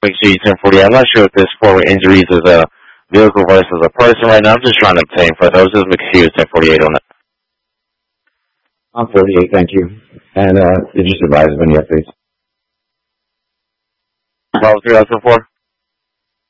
Make sure you turn 48. I'm not sure if this forward injuries is a vehicle versus a person right now. I'm just trying to obtain for those. Just make sure you turn 48 on that. I'm 48, thank you. And did you advise of any updates? Bravo 304?